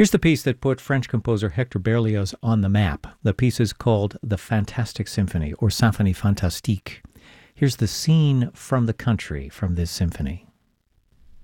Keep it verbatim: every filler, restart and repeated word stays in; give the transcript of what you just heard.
Here's the piece that put French composer Hector Berlioz on the map. The piece is called The Fantastic Symphony, or Symphonie Fantastique. Here's the scene from the country from this symphony.